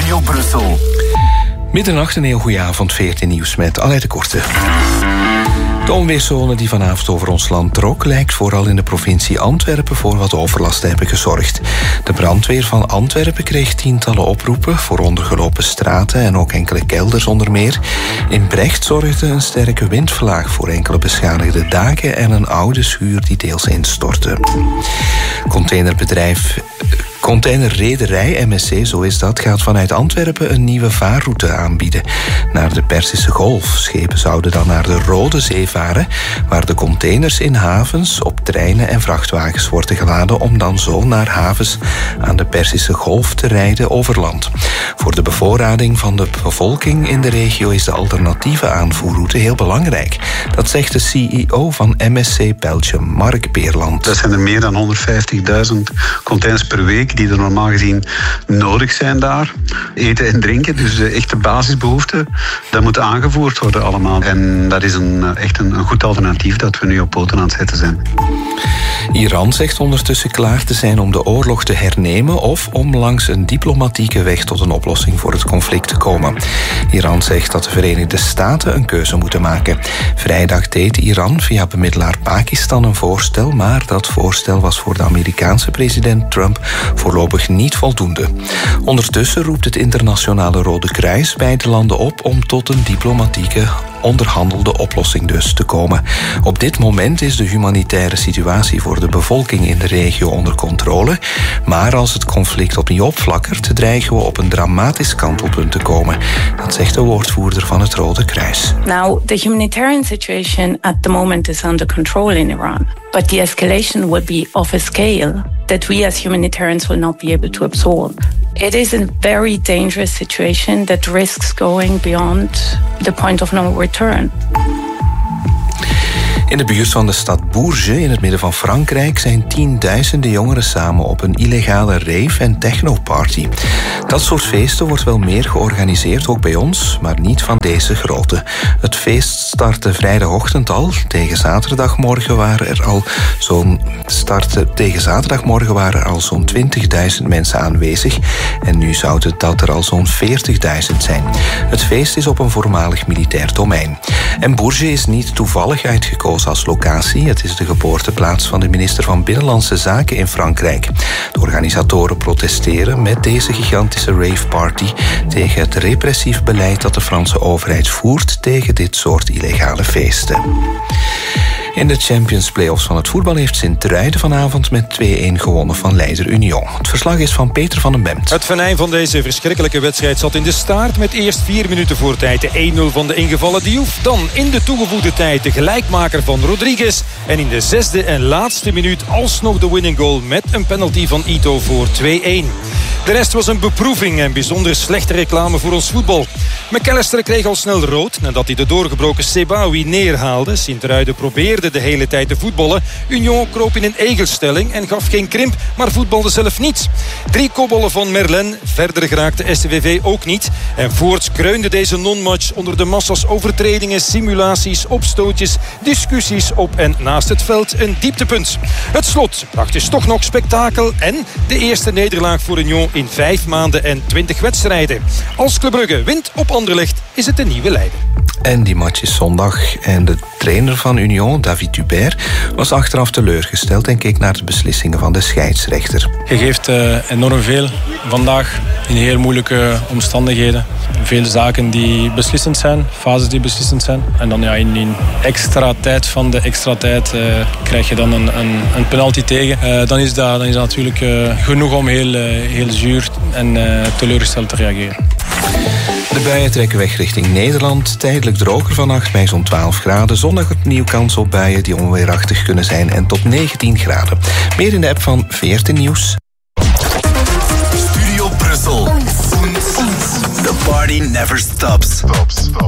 Studio Brussel. Middernacht, een heel goede avond, 14 nieuws met Aleid de Korte. De onweerszone die vanavond over ons land trok lijkt vooral in de provincie Antwerpen voor wat overlast te hebben gezorgd. De brandweer van Antwerpen kreeg tientallen oproepen voor ondergelopen straten en ook enkele kelders onder meer. In Brecht zorgde een sterke windvlaag voor enkele beschadigde daken en een oude schuur die deels instortte. Containerrederij MSC, zo is dat, gaat vanuit Antwerpen een nieuwe vaarroute aanbieden naar de Perzische Golf. Schepen zouden dan naar de Rode Zee varen, waar de containers in havens op treinen en vrachtwagens worden geladen om dan zo naar havens aan de Perzische Golf te rijden over land. Voor de bevoorrading van de bevolking in de regio is de alternatieve aanvoerroute heel belangrijk. Dat zegt de CEO van MSC Belgium, Mark Beerland. Dat zijn er meer dan 150.000 containers per week die er normaal gezien nodig zijn daar. Eten en drinken, dus echte basisbehoeften, dat moet aangevoerd worden allemaal. En dat is echt een goed alternatief dat we nu op poten aan het zetten zijn. Iran zegt ondertussen klaar te zijn om de oorlog te hernemen of om langs een diplomatieke weg tot een oplossing voor het conflict te komen. Iran zegt dat de Verenigde Staten een keuze moeten maken. Vrijdag deed Iran via bemiddelaar Pakistan een voorstel, maar dat voorstel was voor de Amerikaanse president Trump voorlopig niet voldoende. Ondertussen roept het Internationale Rode Kruis beide landen op om tot een diplomatieke onderhandelde oplossing dus te komen. Op dit moment is de humanitaire situatie voor de bevolking in de regio onder controle, maar als het conflict opnieuw opflakkert, dreigen we op een dramatisch kantelpunt te komen. Dat zegt de woordvoerder van het Rode Kruis. Now, the humanitarian situation at the moment is under control in Iran, but the escalation will be of a scale that we as humanitarians will not be able to absorb. It is a very dangerous situation that risks going beyond the point of no return. In de buurt van de stad Bourges, in het midden van Frankrijk, zijn tienduizenden jongeren samen op een illegale rave- en technoparty. Dat soort feesten wordt wel meer georganiseerd, ook bij ons, maar niet van deze grootte. Het feest startte vrijdagochtend al. Tegen zaterdagmorgen waren er al zo'n 20.000 mensen aanwezig. En nu zouden dat er al zo'n 40.000 zijn. Het feest is op een voormalig militair domein. En Bourges is niet toevallig uitgekozen als locatie. Het is de geboorteplaats van de minister van Binnenlandse Zaken in Frankrijk. De organisatoren protesteren met deze gigantische raveparty tegen het repressief beleid dat de Franse overheid voert tegen dit soort illegale feesten. In de Champions Playoffs van het voetbal heeft Sint-Truiden vanavond met 2-1 gewonnen van leider Union. Het verslag is van Peter van den Bemt. Het venijn van deze verschrikkelijke wedstrijd zat in de staart met eerst 4 minuten voor tijd de 1-0 van de ingevallen Diouf. Dan in de toegevoegde tijd de gelijkmaker van Rodriguez. En in de 6e en laatste minuut alsnog de winning goal met een penalty van Ito voor 2-1. De rest was een beproeving en bijzonder slechte reclame voor ons voetbal. McAllister kreeg al snel rood nadat hij de doorgebroken Sebaoui neerhaalde. Sint-Truiden probeerde de hele tijd te voetballen. Union kroop in een egelstelling en gaf geen krimp, maar voetbalde zelf niet. 3 kopballen van Merlin, verder geraakte STVV ook niet. En voorts kreunde deze non-match onder de massa's overtredingen, simulaties, opstootjes, discussies op en naast het veld een dieptepunt. Het slot bracht dus toch nog spektakel en de eerste nederlaag voor Union in 5 maanden en 20 wedstrijden. Als Club Brugge wint op Anderlecht is het een nieuwe leider. En die match is zondag. En de trainer van Union, David Hubert, was achteraf teleurgesteld en keek naar de beslissingen van de scheidsrechter. Je geeft enorm veel vandaag in heel moeilijke omstandigheden. Veel zaken die beslissend zijn, fases die beslissend zijn. En dan in extra tijd van de extra tijd krijg je dan een penalty tegen. Dan is dat natuurlijk genoeg om heel zuur en teleurgesteld te reageren. De buien trekken weg richting Nederland. Tijdelijk droger vannacht bij zo'n 12 graden. Zondag opnieuw kans op buien die onweerachtig kunnen zijn en tot 19 graden. Meer in de app van VRT Nieuws. Studio Brussel. The party never stops.